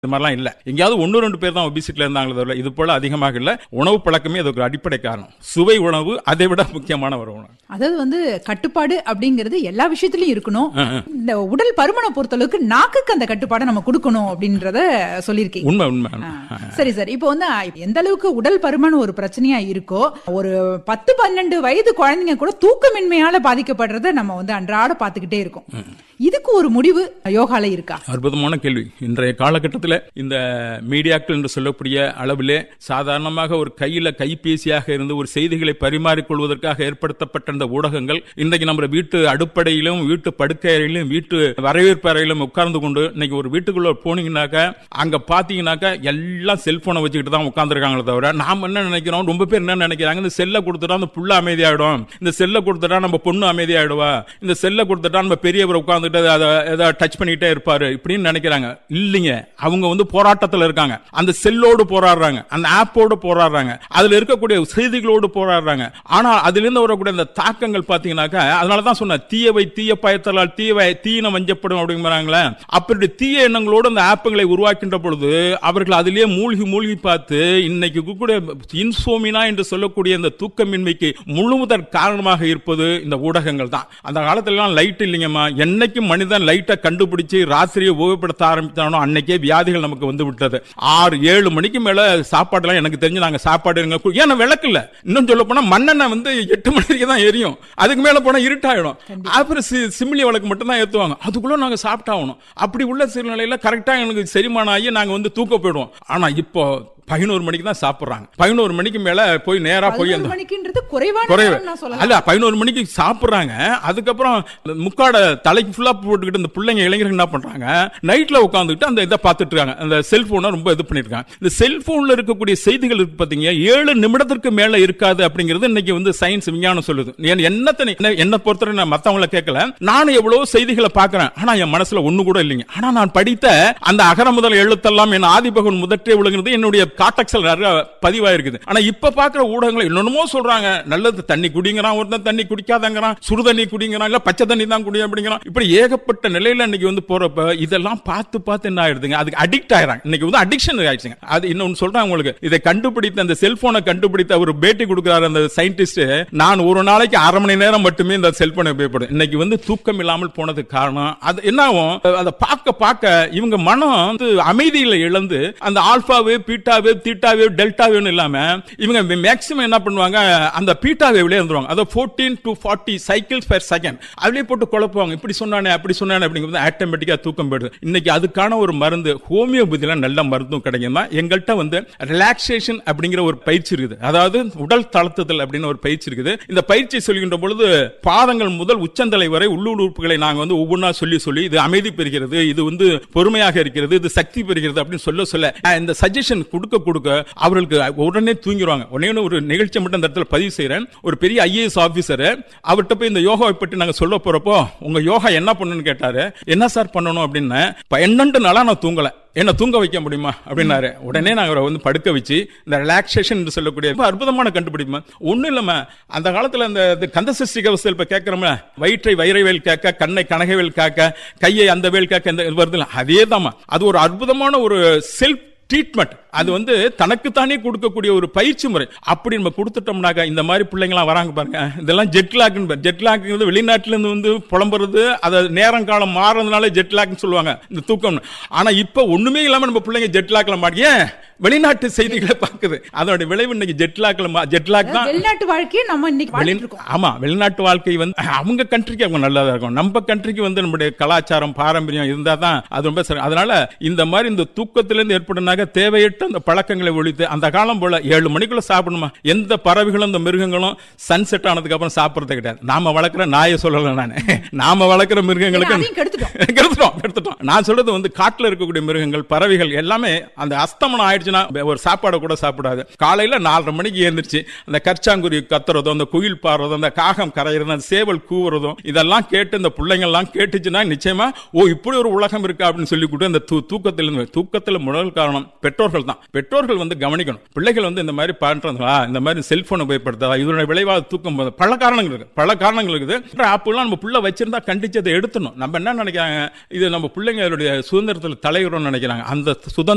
இது மாதிரிலாம் இல்ல. எங்கேயாவது 1-2 பேர் தான் ஒபிசிட்டில இருந்தாங்களே தவிர இது போல அதிகமாக இல்ல. உணவு பழக்கமே அதுக்கு அடிப்படை காரணம். சுவை உணவு அதை விட முக்கியமான ஒரு உணவு. அதாவது கட்டுப்பாடு அப்படிங்கிறது எல்லா விஷயத்திலயும் இருக்கணும். இந்த உடல் பருமனை பொறுத்தளவுக்கு நாக்குக்கு அந்த கட்டுப்பாடை நம்ம கொடுக்கணும் அப்படின்றத சொல்லியிருக்கீங்க. உண்மை உண்மை. சரி சார், இப்போ எந்த அளவுக்கு உடல் பருமன் ஒரு பிரச்சனையா இருக்கோ, ஒரு 10-12 வயது குழந்தைங்க கூட தூக்கமின்மையால பாதிக்கப்படுறத நம்ம அன்றாட பாத்துக்கிட்டே இருக்கோம். இதுக்கு ஒரு முடிவு யோகால இருக்கா? அற்புதமான கேள்வி. இன்றைய காலகட்டத்தில் இந்த மீடியாக்கள் என்று சொல்லக்கூடிய அளவிலே சாதாரணமாக ஒரு கைபேசியாக இருந்து ஒரு செய்திகளை பரிமாறிக்கொள்வதற்காக ஏற்படுத்தப்பட்ட இந்த ஊடகங்கள் இன்றைக்கு நம்ம வீட்டு அடுப்படையிலும் வீட்டு படுக்கையிலும் வீட்டு வரவேற்பு அறையிலும் உட்கார்ந்து கொண்டு இன்னைக்கு ஒரு வீட்டுக்குள்ள போனீங்கன்னாக்கா அங்க பாத்தீங்கன்னாக்கா எல்லாம் செல்போனை வச்சுக்கிட்டு தான் உட்கார்ந்துருக்காங்களே தவிர நாம் என்ன நினைக்கிறோம், ரொம்ப பேர் என்ன நினைக்கிறாங்க, இந்த செல்லை கொடுத்துட்டா அந்த புள்ள அமைதியாயிடும், இந்த செல்லை கொடுத்துட்டா நம்ம பொண்ணு அமைதியாயிடுவா, இந்த செல்லை கொடுத்துட்டா நம்ம பெரியவர் உட்கார்ந்து டச் பண்ணிட்டே இருப்பாரு இப்படின்னு நினைக்கிறாங்க. இல்லைங்க, அவங்க போராட்டத்தில் இருக்காங்க. அந்த செல்லோடு போராடுறாங்க, அந்த ஆப்போடு போராடுறாங்க, அதுல இருக்கக்கூடிய செய்திகளோடு போராடுறாங்க. ஆனா அதுல இருந்து வரக்கூடிய அந்த தாக்கங்கள் பாத்தீங்கன்னாக்கா, அதனாலதான் சொன்ன தீயவை தீய பயத்தலால் தீயின வஞ்சப்படும் அப்படிங்கிறாங்களே, அப்படி தீய எண்ணங்களோடு அந்த ஆப்புகளை உருவாக்கின்ற பொழுது அவர்கள் அதிலேயே மூழ்கி பார்த்து இன்னைக்கு கூட இன்சோமினா என்று சொல்லக்கூடிய இந்த தூக்கமின்மைக்கு முழுமுதற் காரணமாக இருப்பது இந்த ஊடகங்கள் தான். அந்த காலத்துல லைட் இல்லைங்கம்மா, என்னைக்கு மனிதன் லைட்டை கண்டுபிடிச்சு ராத்திரியை உபயோகப்படுத்த ஆரம்பித்தானோ அன்னைக்கே வியாதிகள் நமக்கு வந்து விட்டது. 6-7 மணிக்கு மேல சாப்பாடுலாம் எனக்கு தெரிஞ்சு நாங்க சாப்பாடு ஏன்னா விளக்கு இல்ல, இன்னும் சொல்ல போனா மண்ணெண்ணெய் 8 மணிக்கு தான் எரியும், அதுக்கு மேல போனா இருட்டாயிடும். அப்புறம் சிமிலி விளக்கு மட்டும் தான் ஏத்துவாங்க, அதுக்குள்ள நாங்க சாப்பிட்டாகணும். அப்படி உள்ள சூழ்நிலையில கரெக்டா எனக்கு செரிமானம் ஆகி நாங்க தூக்க போயிடுவோம். ஆனா இப்போ 11 மணிக்கு தான் சாப்பிடுறாங்க. 11 மணிக்கு மேல போய் நேரா போய் 11 மணிக்கு சாப்பிடுறாங்க. அதுக்கப்புறம் முக்காட தலைக்கு ஃபுல்லா போட்டுக்கிட்டு இந்த பிள்ளைங்க இளைஞர்கள் என்ன பண்றாங்க, நைட்ல உட்கார்ந்துட்டு அந்த இதை பார்த்துட்டு இருக்காங்க. அந்த செல்போனை ரொம்ப இது பண்ணிருக்காங்க. இந்த செல்போன்ல இருக்கக்கூடிய செய்திகள் இருக்கு பாத்தீங்க, 7 நிமிடத்திற்கு மேல இருக்காது அப்படிங்கிறது இன்னைக்கு சயின்ஸ் விஞ்ஞானம் சொல்லுது. என்ன பொறுத்தவரை நான் மத்தவங்கள கேட்கல, நானும் எவ்வளவு செய்திகளை பார்க்கிறேன், ஆனா என் மனசுல ஒண்ணு கூட இல்லைங்க. ஆனா நான் படித்த அந்த அகர முதல் எழுத்தெல்லாம் என் ஆதிபகவன் முதற்றே விழுங்கிறது என்னுடைய காட்டக்ஸல் நிறைய பதிவாயிருக்குது. ஆனா இப்ப பாக்குற ஊடகங்கள் என்னென்னமோ சொல்றாங்க, நல்லது தண்ணி குடிங்கிறான், ஒருத்தன் தண்ணி குடிக்காதங்கிறான், சுடு தண்ணி குடிங்கிறான், இல்ல பச்சை தண்ணி தான் குடி அப்படிங்கிறான். இப்படி ஏகப்பட்ட நிலையில இன்னைக்கு போறப்ப இதெல்லாம் பார்த்து என்ன ஆயிடுதுங்க, அதுக்கு அடிக்ட் ஆயிராங்க. இன்னைக்கு அடிக்ஷன் ஆயிடுச்சுங்க. அது இன்னொன்னு சொல்றேன் உங்களுக்கு, இதை கண்டுபிடித்த அந்த செல்போனை கண்டுபிடித்த ஒரு பேட்டி கொடுக்கிறார் அந்த சயின்டிஸ்ட், நான் ஒரு நாளைக்கு 1/2 மணி நேரம் மட்டுமே இந்த செல்போனை உபயோகப்படும். இன்னைக்கு தூக்கம் இல்லாமல் போனதுக்கு காரணம் அது என்ன ஆகும், அதை பார்க்க இவங்க மனம் அமைதியில இழந்து அந்த ஆல்பாவே பீட்டாவே தீட்டாவே டெல்டாவே இல்லாம இவங்க மேக்ஸிமம் என்ன பண்ணுவாங்க, அந்த பீட்டா வேவ்ல இருந்துருவாங்க. அத 14 to 40 சைக்கிள்ஸ் பெர் செகண்ட் அதுலயே போட்டு குழப்புவாங்க. இப்படி சொன்னானே அப்படி சொன்னானே அப்படிங்கிறது ஆட்டோமேட்டிக்கா தூக்கம் போயிடுது. இன்னைக்கு அதுக்கான ஒரு மருந்து ஹோமியோபதியில நல்ல மருந்தும் கிடைக்குமா. எங்கள்கிட்ட ரிலாக்ஸேஷன் அப்படிங்கிற ஒரு பயிற்சி இருக்குது, அதாவது உடல் தளர்த்துதல் அப்படின்னு ஒரு பயிற்சி இருக்குது. இந்த பயிற்சி சொல்கின்ற பொழுது பாதங்கள் முதல் உச்சந்தலை வரை உள்ளூர் உறுப்புகளை நாங்க ஒவ்வொன்றா சொல்லி இது அமைதி பெறுகிறது, இது பொறுமையாக இருக்கிறது, இது சக்தி பெறுகிறது அப்படின்னு சொல்ல இந்த சஜஷன் கொடுக்க அவர்களுக்கு உடனே தூங்கிடுவாங்க. ஒரு நிகழ்ச்சி மட்டும் இந்த இடத்துல பதிவு செய்யறேன். ஒரு பெரிய IAS ஆபீசர் அவர்கிட்ட போய் இந்த யோகாவை பற்றி நாங்க சொல்ல போறப்போ, உங்க யோகா என்ன பண்ணணும்னு கேட்டாரு. என்ன சார் பண்ணணும் அப்படின்னு, 12 நாளா நான் தூங்கல, என்ன தூங்க வைக்க முடியுமா அப்படின்னாரு. உடனே நாங்க படுக்க வச்சு இந்த ரிலாக்ஸேஷன் என்று சொல்லக்கூடிய அற்புதமான கண்டுபிடிப்பு. ஒண்ணு இல்லமா, அந்த காலத்துல இந்த கந்தசஷ்டி கவசம் இப்ப கேட்கிறோம்ல, வயிற்றை வைரவேல் கேட்க, கண்ணை கனகவேல் காக்க, கையை அந்த வேல் காக்க வருது, அதே தான். அது ஒரு அற்புதமான ஒரு செல்ஃப் ட்ரீட்மெண்ட். அது தனக்குத்தானே கொடுக்கக்கூடிய ஒரு பயிற்சி முறை. அப்படி நம்ம கொடுத்துட்டோம்னாக்க இந்த மாதிரி பிள்ளைங்களாம் வராங்க பாருங்க, இதெல்லாம் ஜெட்லாக் வெளிநாட்டுல இருந்து புலம்புறது, அது நேரம் காலம் மாறதுனால ஜெட்லாக்னு சொல்லுவாங்க இந்த தூக்கம். ஆனா இப்ப ஒண்ணுமே இல்லாம நம்ம பிள்ளைங்க ஜெட்லாக்ல மாட்டிய வெளிநாட்டு செய்திகளை பார்க்குது. அதோட விளைவு இன்னைக்கு ஜெட்லாக் தான். வெளிநாட்டு வாழ்க்கையை நம்ம இன்னைக்கு ஆமா, வெளிநாட்டு வாழ்க்கை அவங்க கண்ட்ரிக்கு அவங்க நல்லதா இருக்கும். நம்ம கண்ட்ரிக்கு நம்முடைய கலாச்சாரம் பாரம்பரியம் இருந்தா தான் அது ரொம்ப சரி. அதனால இந்த மாதிரி இந்த தூக்கத்திலிருந்து ஏற்படுனாக்க தேவையற்ற அந்த பழக்கங்களை ஒழித்து, அந்த காலம் போல 7 மணிக்குள்ள சாப்பிடணுமா. எந்த பறவைகளும் இந்த மிருகங்களும் சன்செட் ஆனதுக்கு அப்புறம் சாப்பிடுறது கிடையாது. நாம வளர்க்கிற நாயை சொல்லல, நாம வளர்க்கிற மிருகங்களுக்கு எடுத்துட்டோம். நான் சொல்றது காட்டுல இருக்கக்கூடிய மிருகங்கள், பறவைகள் எல்லாமே அந்த அஸ்தமனம் ஆயிடுச்சுன்னா ஒரு சாப்பாடு கூட சாப்பிடாது. காலையில 4:30 மணிக்கு எழுந்திருச்சு அந்த கற்சாங்குருவி கத்துறதும், அந்த குயில் பாடுறதும், அந்த காகம் கரையிறதும், அந்த சேவல் கூவுறதும் இதெல்லாம் கேட்டு இந்த பிள்ளைங்க எல்லாம் கேட்டுச்சுன்னா நிச்சயமா இப்படி ஒரு உலகம் இருக்கா அப்படின்னு சொல்லி அந்த தூக்கத்தில் முதல் காரணம் பெற்றோர்கள் தான். பெற்றோர்கள் கவனிக்கணும். பிள்ளைகள் இந்த மாதிரி பண்றதா, இந்த மாதிரி செல்போன் உபயோகப்படுத்தா, இதனுடைய விளைவாக தூக்கம் பல காரணங்கள் இருக்குது. ஆப்பெல்லாம் நம்ம பிள்ளை வச்சிருந்தா கண்டிச்சு அதை எடுத்துணும். நம்ம என்ன நினைக்கிறாங்க, இது நம்ம பிள்ளைங்களுடைய சுதந்திரத்தில் தலையிடணும்னு நினைக்கிறாங்க. அந்த சுதந்திரம்